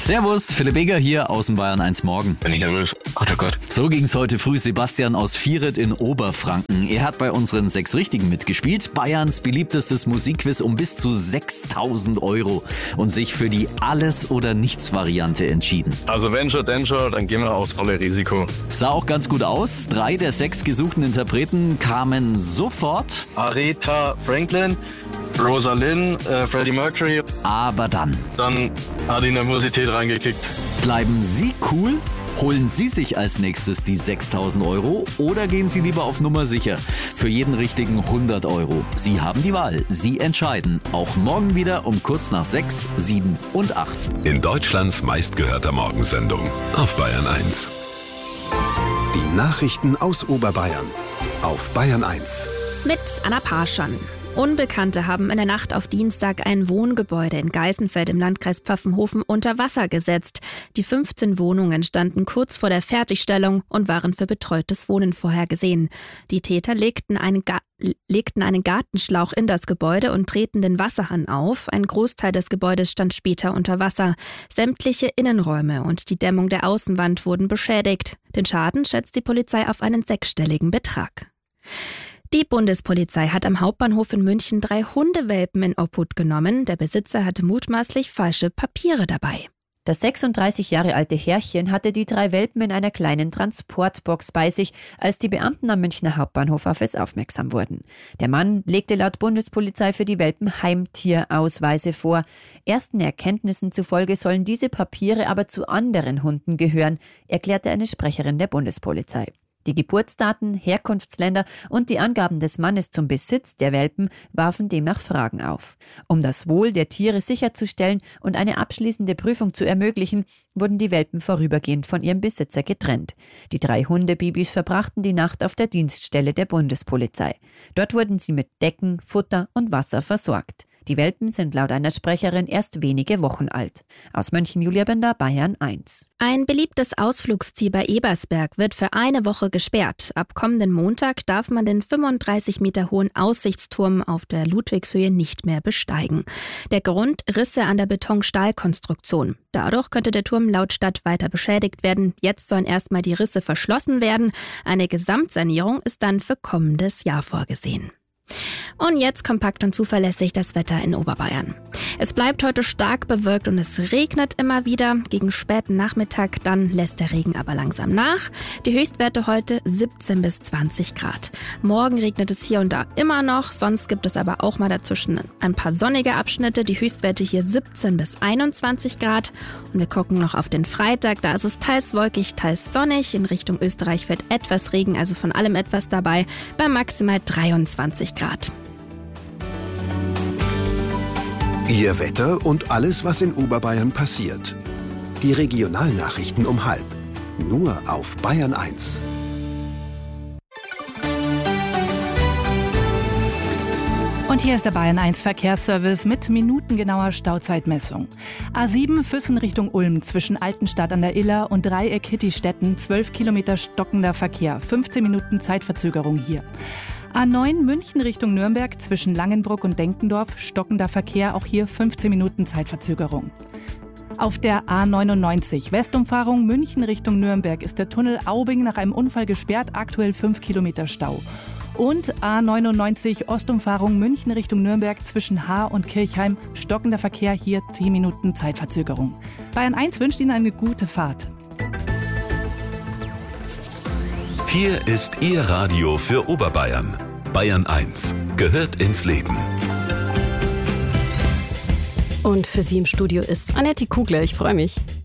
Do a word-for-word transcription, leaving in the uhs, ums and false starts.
Servus, Philipp Eger hier aus dem Bayern eins Morgen. Bin ich nervös. Gott, oh Gott. So ging's heute früh Sebastian aus Vieret in Oberfranken. Er hat bei unseren sechs Richtigen mitgespielt. Bayerns beliebtestes Musikquiz um bis zu sechstausend Euro und sich für die Alles-oder-Nichts-Variante entschieden. Also wenn schon, denn schon, dann gehen wir aufs volle Risiko. Sah auch ganz gut aus. Drei der sechs gesuchten Interpreten kamen sofort. Aretha Franklin, Rosalind, äh, Freddie Mercury. Aber dann Dann hat die Nervosität reingekickt. bleiben Sie cool? Holen Sie sich als nächstes die sechstausend Euro oder gehen Sie lieber auf Nummer sicher? Für jeden richtigen hundert Euro. Sie haben die Wahl. Sie entscheiden. Auch morgen wieder um kurz nach sechs, sieben und acht. In Deutschlands meistgehörter Morgensendung auf Bayern eins. Die Nachrichten aus Oberbayern auf Bayern eins. Mit Anna Parschan. Unbekannte haben in der Nacht auf Dienstag ein Wohngebäude in Geißenfeld im Landkreis Pfaffenhofen unter Wasser gesetzt. Die fünfzehn Wohnungen standen kurz vor der Fertigstellung und waren für betreutes Wohnen vorhergesehen. Die Täter legten einen, Ga- legten einen Gartenschlauch in das Gebäude und drehten den Wasserhahn auf. Ein Großteil des Gebäudes stand später unter Wasser. Sämtliche Innenräume und die Dämmung der Außenwand wurden beschädigt. Den Schaden schätzt die Polizei auf einen sechsstelligen Betrag. Die Bundespolizei hat am Hauptbahnhof in München drei Hundewelpen in Obhut genommen. Der Besitzer hatte mutmaßlich falsche Papiere dabei. Das sechsunddreißig Jahre alte Herrchen hatte die drei Welpen in einer kleinen Transportbox bei sich, als die Beamten am Münchner Hauptbahnhof auf es aufmerksam wurden. Der Mann legte laut Bundespolizei für die Welpen Heimtierausweise vor. Ersten Erkenntnissen zufolge sollen diese Papiere aber zu anderen Hunden gehören, erklärte eine Sprecherin der Bundespolizei. Die Geburtsdaten, Herkunftsländer und die Angaben des Mannes zum Besitz der Welpen warfen demnach Fragen auf. Um das Wohl der Tiere sicherzustellen und eine abschließende Prüfung zu ermöglichen, wurden die Welpen vorübergehend von ihrem Besitzer getrennt. Die drei Hundebabys verbrachten die Nacht auf der Dienststelle der Bundespolizei. Dort wurden sie mit Decken, Futter und Wasser versorgt. Die Welpen sind laut einer Sprecherin erst wenige Wochen alt. Aus München, Julia Bender, Bayern eins. Ein beliebtes Ausflugsziel bei Ebersberg wird für eine Woche gesperrt. Ab kommenden Montag darf man den fünfunddreißig Meter hohen Aussichtsturm auf der Ludwigshöhe nicht mehr besteigen. Der Grund: Risse an der Betonstahlkonstruktion. Dadurch könnte der Turm laut Stadt weiter beschädigt werden. Jetzt sollen erstmal die Risse verschlossen werden. Eine Gesamtsanierung ist dann für kommendes Jahr vorgesehen. Und jetzt kompakt und zuverlässig das Wetter in Oberbayern. Es bleibt heute stark bewölkt und es regnet immer wieder. Gegen späten Nachmittag dann lässt der Regen aber langsam nach. Die Höchstwerte heute siebzehn bis zwanzig Grad. Morgen regnet es hier und da immer noch. Sonst gibt es aber auch mal dazwischen ein paar sonnige Abschnitte. Die Höchstwerte hier siebzehn bis einundzwanzig Grad. Und wir gucken noch auf den Freitag. Da ist es teils wolkig, teils sonnig. In Richtung Österreich fällt etwas Regen, also von allem etwas dabei. Bei maximal dreiundzwanzig Grad. Ihr Wetter und alles, was in Oberbayern passiert. Die Regionalnachrichten um halb. Nur auf Bayern eins. Und hier ist der Bayern eins Verkehrsservice mit minutengenauer Stauzeitmessung. A sieben Füssen Richtung Ulm zwischen Altenstadt an der Iller und Dreieck Hittistetten, zwölf Kilometer stockender Verkehr, fünfzehn Minuten Zeitverzögerung hier. A neun München Richtung Nürnberg zwischen Langenbruck und Denkendorf, stockender Verkehr, auch hier fünfzehn Minuten Zeitverzögerung. Auf der A neunundneunzig Westumfahrung München Richtung Nürnberg ist der Tunnel Aubing nach einem Unfall gesperrt, aktuell fünf Kilometer Stau. Und A neunundneunzig Ostumfahrung München Richtung Nürnberg zwischen Haar und Kirchheim, stockender Verkehr, hier zehn Minuten Zeitverzögerung. Bayern eins wünscht Ihnen eine gute Fahrt. Hier ist Ihr Radio für Oberbayern. Bayern eins gehört ins Leben. Und für Sie im Studio ist Annette Kugler. Ich freue mich.